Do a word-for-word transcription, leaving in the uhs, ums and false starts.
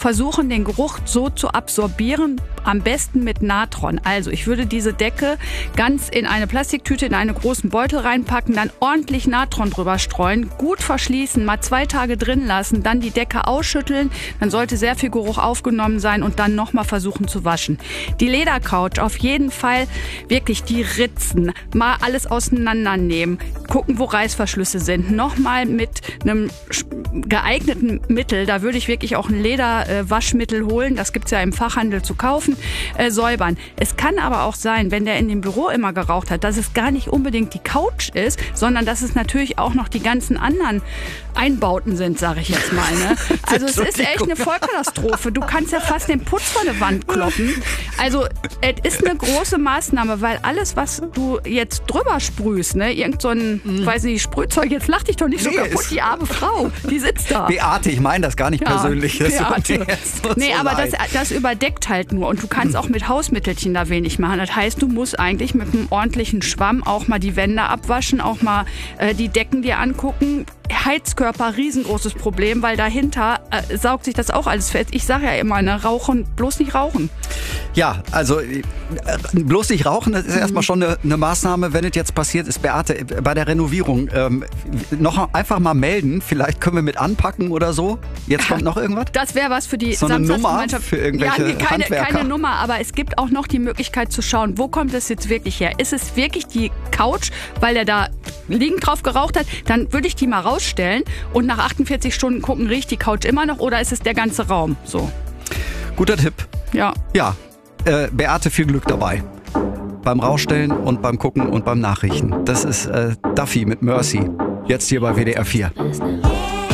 versuchen, den Geruch so zu absorbieren, am besten mit Natron. Also ich würde diese Decke ganz in eine Plastiktüte, in einen großen Beutel reinpacken, dann ordentlich Natron drüber streuen, gut verschließen, mal zwei Tage drin lassen, dann die Decke ausschütteln, dann sollte sehr viel Geruch aufgenommen sein und dann nochmal versuchen zu waschen. Die Ledercouch auf jeden Fall wirklich die Ritzen, mal alles auseinandernehmen, gucken, wo Reißverschlüsse sind, nochmal mit einem geeigneten Mittel, da würde ich wirklich auch ein Lederwaschmittel holen, das gibt's ja im Fachhandel zu kaufen, äh, säubern. Es kann aber auch sein, wenn der in dem Büro immer geraucht hat, dass es gar nicht unbedingt die Couch ist, sondern dass es natürlich auch noch die ganzen anderen Einbauten sind, sage ich jetzt mal. Ne? Also es ist echt eine Vollkatastrophe. Du kannst ja fast den Putz von der Wand kloppen. Also es ist eine große Maßnahme, weil alles, was du jetzt drüber sprühst, ne, irgend so ein, mm. weiß nicht, Sprühzeug, jetzt lach dich doch nicht so nee, kaputt, die arme Frau, die sitzt da. Beate, ich meine das gar nicht ja, persönlich. Das Beate. So nee, so aber das, leid. das überdeckt halt nur und du kannst auch mit Hausmittelchen da wenig machen. Das heißt, du musst eigentlich mit einem ordentlichen Schwamm auch mal die Wände abwaschen, auch mal äh, die Decken dir angucken. Heizkörper, riesengroßes Problem, weil dahinter äh, saugt sich das auch alles fest. Ich sage ja immer, ne, rauchen, bloß nicht rauchen. Ja, also äh, bloß nicht rauchen, das ist mhm. erstmal schon eine, eine Maßnahme, wenn es jetzt passiert ist. Beate, bei der Renovierung ähm, noch einfach mal melden, vielleicht können wir mit anpacken oder so. Jetzt kommt noch irgendwas? Das wäre was für die so eine Nummer für irgendwelche ja, nee, keine, Handwerker. keine Nummer, aber es gibt auch noch die Möglichkeit zu schauen, wo kommt es jetzt wirklich her? Ist es wirklich die Couch, weil er da liegend drauf geraucht hat? Dann würde ich die mal rausstellen und nach achtundvierzig Stunden gucken, riecht die Couch immer noch oder ist es der ganze Raum? So. Guter Tipp. Ja. Ja, äh, Beate, viel Glück dabei. Beim Rausstellen und beim Gucken und beim Nachriechen. Das ist äh, Duffy mit Mercy. Jetzt hier bei W D R vier.